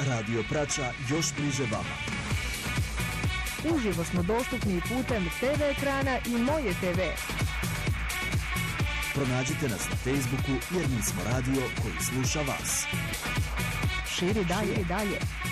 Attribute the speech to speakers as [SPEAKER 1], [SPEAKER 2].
[SPEAKER 1] Radio Prača još bliže vama.
[SPEAKER 2] Uživo smo dostupni putem TV ekrana i Moje TV.
[SPEAKER 1] Pronađite nas na Facebooku jer mi smo radio koji sluša vas.
[SPEAKER 2] Širi dalje.